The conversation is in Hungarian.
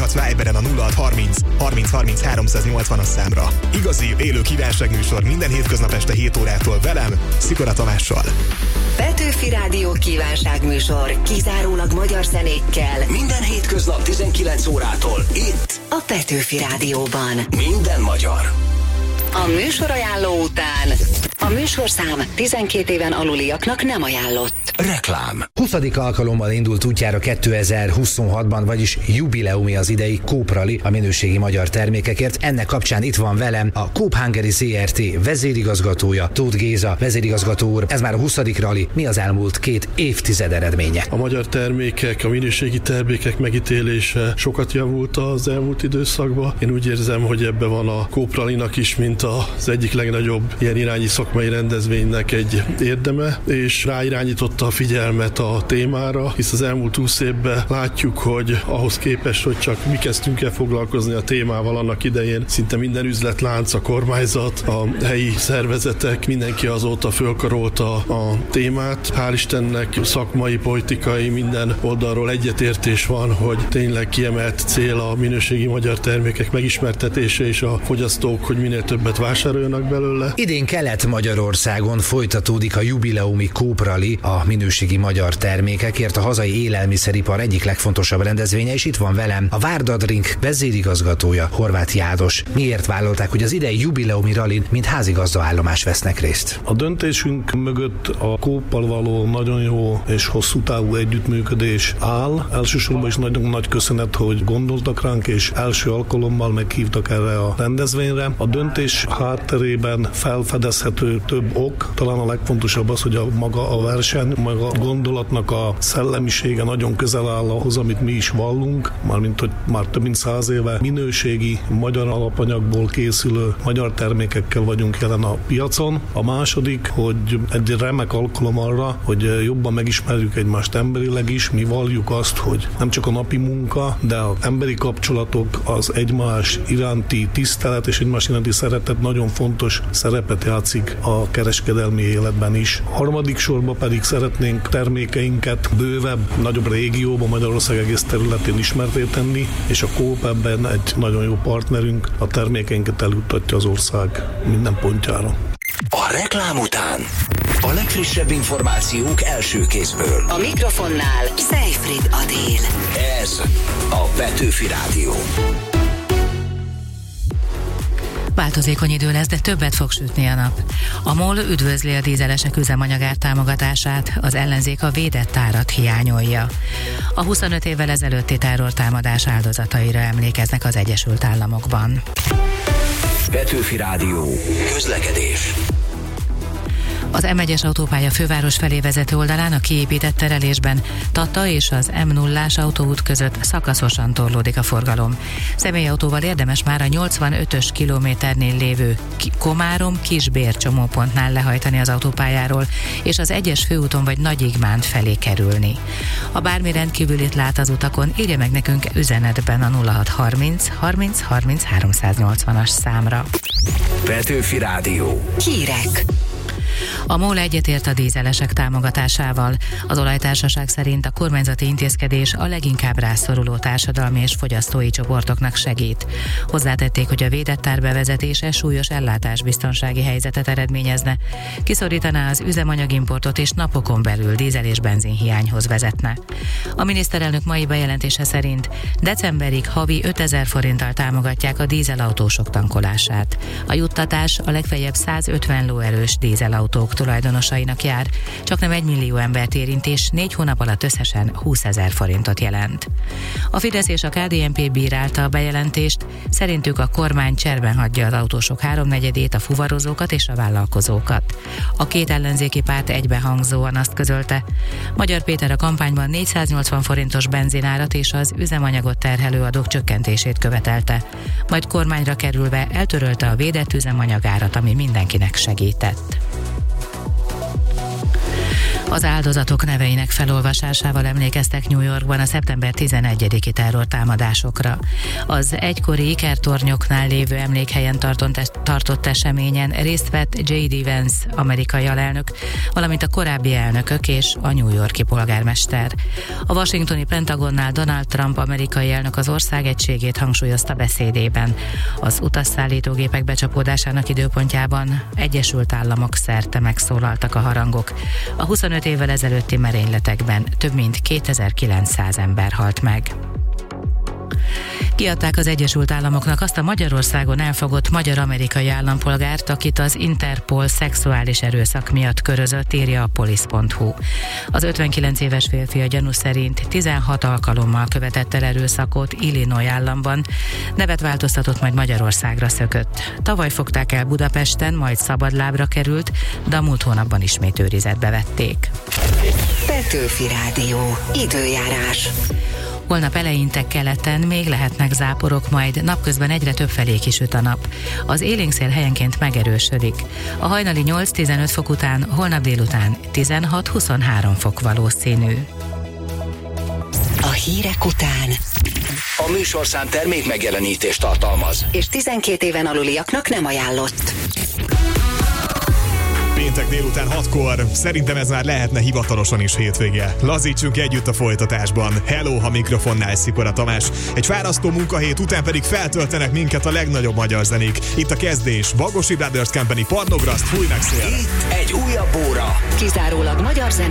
írhatsz Viberen a 0630 30 30 380-as számra. Igazi, élő kívánságműsor minden hétköznap este 7 órától velem, Szikora Tamással. Petőfi Rádió kívánságműsor kizárólag magyar zenékkel. Minden hétköznap 19 órától itt A Petőfi Rádióban. Minden magyar. A műsorajánló után a műsorszám 12 éven aluliaknak nem ajánlott. Reklám. 20. alkalommal indult útjára 2026-ban, vagyis jubileumi az idei Coop Rally a minőségi magyar termékekért. Ennek kapcsán itt van velem a Coop Hungary Zrt. Vezérigazgatója, Tóth Géza. Vezérigazgató úr, ez már a 20. rally. Mi az elmúlt 2 évtized eredménye? A magyar termékek, a minőségi termékek megítélése sokat javult az elmúlt időszakban. Én úgy érzem, hogy ebbe van a Coop Rallynak is, mint az egyik legnagyobb ilyen irányi szakmai rendezvénynek egy érdeme, és ráirányította a figyelmet a témára, hisz az elmúlt 20 évben látjuk, hogy ahhoz képest, hogy csak mi kezdtünk el foglalkozni a témával annak idején, szinte minden üzletlánc, a kormányzat, a helyi szervezetek, mindenki azóta fölkarolta a témát. Hál' Istennek szakmai, politikai, minden oldalról egyetértés van, hogy tényleg kiemelt cél a minőségi magyar termékek megismertetése és a fogyasztók, hogy minél többet vásároljanak belőle. Idén Kelet-Magyarországon folytatódik a jubileumi Coop Rally a minőségi magyar termékekért, a hazai élelmiszeripar egyik legfontosabb rendezvénye, és itt van velem a Várda Drink vezérigazgatója, Horváth János. Miért vállalták, hogy az idei jubileumi rallin mint házigazdaállomás vesznek részt? A döntésünk mögött a Coop-pal való nagyon jó és hosszú távú együttműködés áll. Elsősorban is nagyon nagy köszönet, hogy gondoltak ránk, és első alkalommal meghívtak erre a rendezvényre. A döntés hátterében felfedezhető több ok. Talán a legfontosabb az, hogy maga a verseny, maga a gondolatnak a szellemisége nagyon közel áll ahhoz, amit mi is vallunk, mármint, hogy már több mint 100 éve minőségi magyar alapanyagból készülő magyar termékekkel vagyunk jelen a piacon. A második, hogy egy remek alkalom arra, hogy jobban megismerjük egymást emberileg is. Mi valljuk azt, hogy nem csak a napi munka, de az emberi kapcsolatok, az egymás iránti tisztelet és egymás iránti szeretet nagyon fontos szerepet játszik a kereskedelmi életben is. Harmadik sorban pedig szeretnénk termékeinket bővebb, nagyobb régióban, Magyarország egész területén ismerté tenni, és a Coop ebben egy nagyon jó partnerünk, a termékeinket eljuttatja az ország minden pontjára. A reklám után a legfrissebb információk első kézből. A mikrofonnál Seyfried Adél. Ez a Petőfi Rádió. Változékony idő lesz, de többet fog sütni a nap. A MOL üdvözli a dízelesek üzemanyagár támogatását, az ellenzék a védett árat hiányolja. A 25 évvel ezelőtti terrortámadás áldozataira emlékeznek az Egyesült Államokban. Petőfi Rádió. Közlekedés. Az M1-es autópálya főváros felé vezető oldalán a kiépített terelésben Tata és az M0-ás autóút között szakaszosan torlódik a forgalom. Személyautóval érdemes már a 85-ös kilométernél lévő Komárom-Kisbér csomópontnál lehajtani az autópályáról, és az 1-es főúton vagy Nagyigmánt felé kerülni. Ha bármi rendkívülit lát az utakon, írja meg nekünk üzenetben a 0630 30 30 380-as számra. Petőfi Rádió. Hírek. A MOL egyetért a dízelesek támogatásával. Az olajtársaság szerint a kormányzati intézkedés a leginkább rászoruló társadalmi és fogyasztói csoportoknak segít. Hozzátették, hogy a védett ár bevezetése súlyos ellátásbiztonsági helyzetet eredményezne, kiszorítaná az üzemanyagimportot és napokon belül dízel- és benzinhiányhoz vezetne. A miniszterelnök mai bejelentése szerint decemberig havi 5000 forinttal támogatják a dízelautósok tankolását. A juttatás a legfeljebb 150 lóerős dízelautók tulajdonosainak jár, csaknem 1 millió embert érint, és 4 hónap alatt összesen 20 000 forintot jelent. A Fidesz és a KDNP bírálta a bejelentést, szerintük a kormány cserben hagyja az autósok 3/4-ét, a fuvarozókat és a vállalkozókat. A két ellenzéki párt egybehangzóan azt közölte: Magyar Péter a kampányban 480 forintos benzinárat és az üzemanyagot terhelő adók csökkentését követelte, majd kormányra kerülve eltörölte a védett üzemanyagárat, ami mindenkinek segített. Az áldozatok neveinek felolvasásával emlékeztek New Yorkban a szeptember 11-i terrortámadásokra. Az egykori ikertornyoknál lévő emlékhelyen tartott eseményen részt vett J.D. Vance, amerikai alelnök, valamint a korábbi elnökök és a New York-i polgármester. A washingtoni Pentagonnál Donald Trump amerikai elnök az ország egységét hangsúlyozta beszédében. Az utasszállítógépek becsapódásának időpontjában Egyesült Államok szerte megszólaltak a harangok. A 25 évvel ezelőtti merényletekben több mint 2900 ember halt meg. Kiadták az Egyesült Államoknak azt a Magyarországon elfogott magyar-amerikai állampolgárt, akit az Interpol szexuális erőszak miatt körözött, írja a police.hu. Az 59 éves férfi a gyanú szerint 16 alkalommal követett el erőszakot Illinois államban, nevet változtatott, majd Magyarországra szökött. Tavaly fogták el Budapesten, majd szabadlábra került, de a múlt hónapban ismét őrizetbe vették. Petőfi Rádió. Időjárás. Holnap eleinte keleten még lehetnek záporok, majd napközben egyre több felé kisüt a nap. Az élénkszél helyenként megerősödik. A hajnali 8-15 fok után, holnap délután 16-23 fok valószínű. A hírek után. A műsorszám termék megjelenítést tartalmaz. És 12 éven aluliaknak nem ajánlott. Péntek délután 6-kor, szerintem ez már lehetne hivatalosan is hétvége. Lazítsunk együtt a folytatásban. Hello, ha mikrofonnál Szikora Tamás. Egy fárasztó munkahét után pedig feltöltenek minket a legnagyobb magyar zenék. Itt a kezdés, Bagosi Brothers Company, Pornograszt, Fúj meg szél. Itt egy újabb óra. Kizárólag magyar zene